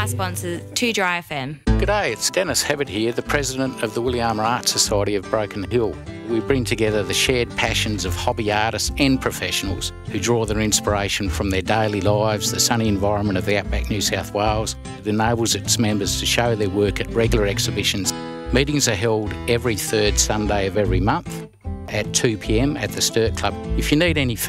our sponsor, 2Dry FM. G'day, it's Dennis Hebbert here, the President of the Williama Art Society of Broken Hill. We bring together the shared passions of hobby artists and professionals who draw their inspiration from their daily lives, the sunny environment of the outback New South Wales. It enables its members to show their work at regular exhibitions. Meetings are held every third Sunday of every month at 2 p.m. at the Sturt Club. If you need any